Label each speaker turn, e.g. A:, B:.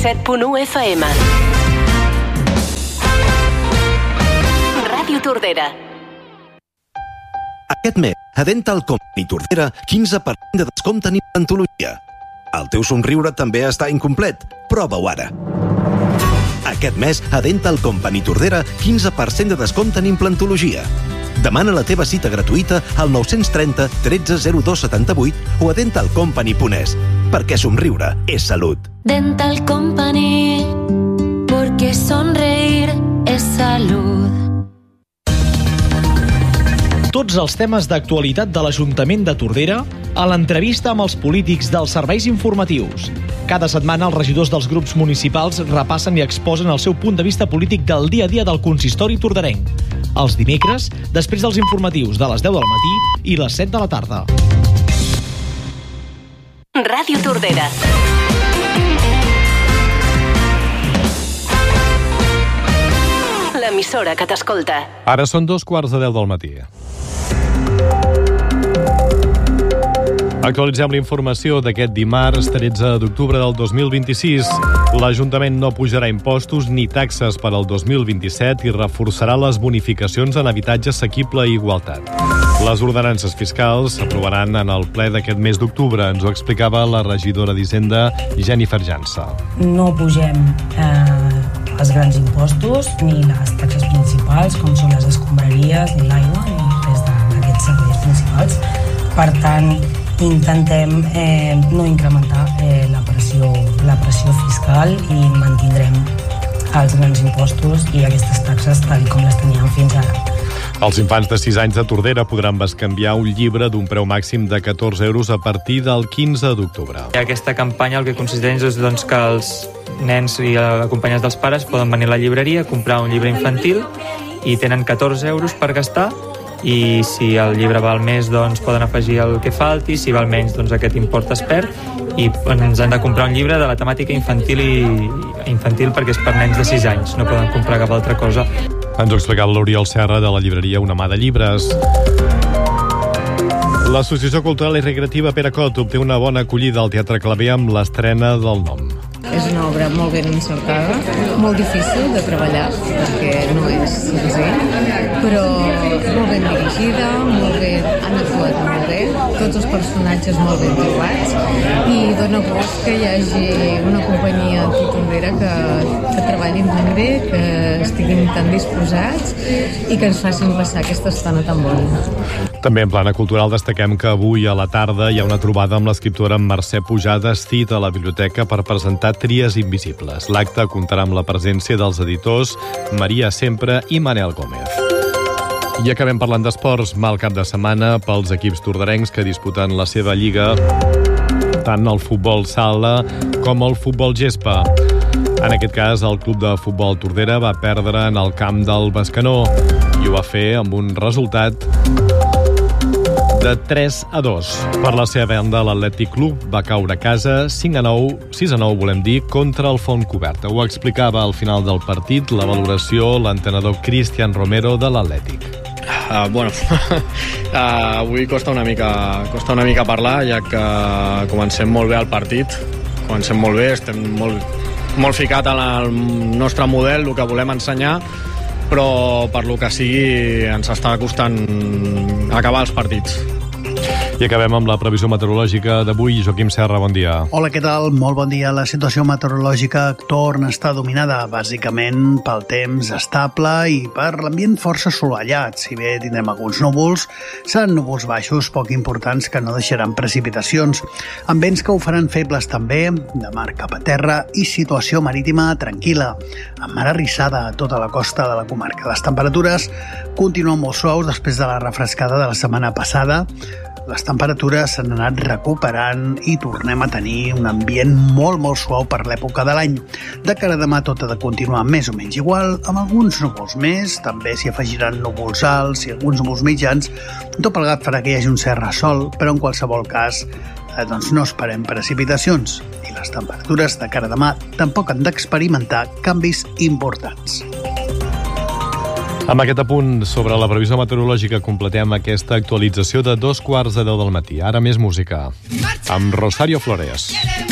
A: 7.1 FM. Ràdio Tordera.
B: Aquest mes, a Dental Company Tordera, 15% de descompte en implantologia. El teu somriure també està incomplet. Prova-ho ara. Aquest mes, a Dental Company Tordera, 15% de descompte en implantologia. Demana la teva cita gratuïta al 930 13 02 78 o a dentalcompany.es, perquè somriure és salut.
C: Dental Company, porque sonreír es salud.
D: Tots els temes d'actualitat de l'Ajuntament de Tordera a l'entrevista amb els polítics dels serveis informatius. Cada setmana els regidors dels grups municipals repassen i exposen el seu punt de vista polític del dia a dia del consistori torderenc. Els dimecres, després dels informatius de les 10 del matí i les 7 de la tarda.
A: Ràdio Tordera. L'emissora que t'escolta.
E: Ara són 2:15 del matí. Actualitzem la informació d'aquest dimarts 13 d'octubre del 2026. L'Ajuntament no pujarà impostos ni taxes per al 2027 i reforçarà les bonificacions en habitatge assequible i igualtat. Les ordenances fiscals s'aprovaran en el ple d'aquest mes d'octubre, ens ho explicava la regidora d'Hisenda, Jennifer Jansa.
F: No pugem els grans impostos ni les taxes principals, com són les escombraries, ni l'aigua, ni res d'aquests serveis principals. Per tant, intentem no incrementar la pressió fiscal i mantindrem els grans impostos i aquestes taxes tal com les teníem fins ara.
E: Els infants de 6 anys de Tordera podran bescanviar un llibre d'un preu màxim de 14 euros a partir del 15 d'octubre.
G: Aquesta campanya el que consisteix és que els nens i acompanyats dels pares poden venir a la llibreria, comprar un llibre infantil i tenen 14 euros per gastar, i si el llibre val més poden afegir el que falti, si val menys aquest import es perd i ens han de comprar un llibre de la temàtica infantil perquè és per nens de 6 anys, no poden comprar cap altra cosa.
E: Ens ho explicava l'Oriol Serra de la llibreria Una mà de llibres. L'Associació Cultural i Recreativa Pere Cot obté una bona acollida al Teatre Claver amb l'estrena del Nom.
H: És una obra molt ben encertada, molt difícil de treballar, perquè no és senzill, però molt ben dirigida, han actuat molt bé, tots els personatges molt ben trobats, i dona gust que hi hagi una companyia titulera que treballin tan bé, que estiguin tan disposats i que ens facin passar aquesta estona tan bona.
E: També en plana cultural destaquem que avui a la tarda hi ha una trobada amb l'escriptora Mercè Pujada Estit a la biblioteca per presentar Tries invisibles. L'acte comptarà amb la presència dels editors Maria Sempre i Manel Gómez. I acabem parlant d'esports. Mal cap de setmana pels equips torderencs que disputen la seva lliga, tant el futbol sala com el futbol gespa. En aquest cas, el Club de Futbol Tordera va perdre en el camp del Bescanó i ho va fer amb un resultat de 3-2. Per la seva banda, l'Atlètic Club va caure a casa 6-9 volem dir, contra el Fontcoberta. Ho explicava al final del partit la valoració l'entrenador Cristian Romero de l'Atlètic.
I: Avui costa una mica parlar, ja que comencem molt bé el partit, estem molt ficat en el nostre model, el que volem ensenyar, però per lo que sigui ens està costant acabar els partits.
E: I acabem amb la previsió meteorològica d'avui. Joaquim Serra, bon dia.
J: Hola, què tal? Molt bon dia. La situació meteorològica torna a estar dominada bàsicament pel temps estable i per l'ambient força assolellat. Si bé tindrem alguns núvols, seran núvols baixos poc importants que no deixaran precipitacions, amb vents que ho faran febles també, de mar cap a terra i situació marítima tranquil·la, amb mar arrissada a tota la costa de la comarca. Les temperatures continuen molt suaus després de la refrescada de la setmana passada. Les temperatures s'han anat recuperant i tornem a tenir un ambient molt suau per l'època de l'any. De cara a demà tot ha de continuar més o menys igual, amb alguns núvols més, també s'hi afegiran núvols alts i alguns núvols mitjans. Tot plegat farà que hi hagi un cert ressol, però en qualsevol cas no esperem precipitacions. I les temperatures de cara a demà tampoc han d'experimentar canvis importants.
E: Amb aquest apunt sobre la previsió meteorològica completem aquesta actualització de 2:10 del matí. Ara més música, amb Rosario Flores.